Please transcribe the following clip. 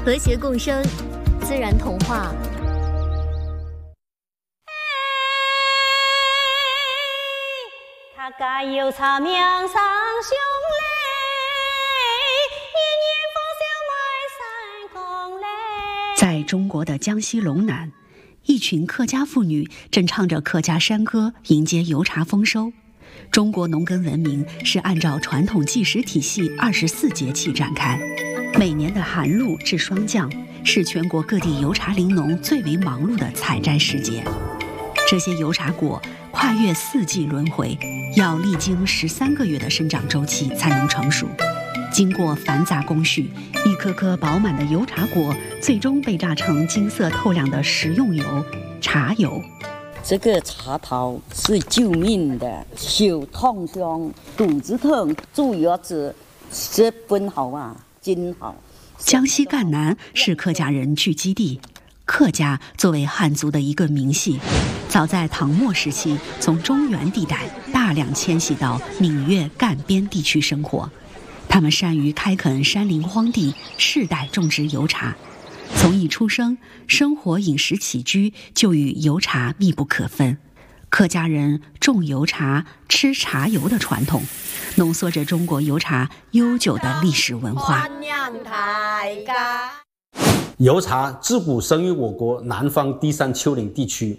和谐共生，自然童话。 他家有茶名上兄嘞，年年丰收买三公嘞。 在中国的江西龙南，一群客家妇女正唱着客家山歌迎接油茶丰收。中国农耕文明是按照传统计时体系24节气展开，每年的寒露至霜降是全国各地油茶林农最为忙碌的采摘时节。这些油茶果跨越4季轮回，要历经13个月的生长周期才能成熟。经过繁杂工序，一颗颗饱满的油茶果最终被榨成金色透亮的食用油——茶油。 这个茶桃是救命的，手痛伤、肚子痛、坐月子，10分好啊，真好。 江西赣南是客家人聚居地，客家作为汉族的一个明系，早在唐末时期从中原地带大量迁徙到闽粤赣边地区生活。他们善于开垦山林荒地，世代种植油茶。从一出生，生活饮食起居就与油茶密不可分。客家人种油茶、吃茶油的传统，浓缩着中国油茶悠久的历史文化。 油茶自古生于我国南方低山丘陵地区，